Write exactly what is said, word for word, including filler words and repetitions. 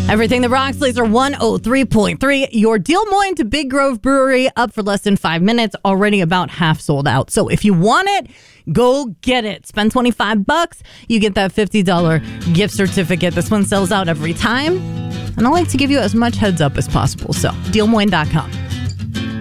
Everything that rocks, Laser one oh three point three. Your Des Moines to Big Grove Brewery up for less than five minutes, already about half sold out. So if you want it, go get it. Spend twenty-five bucks, you get that fifty dollars gift certificate. This one sells out every time. And I like to give you as much heads up as possible. So, Des Moines dot com.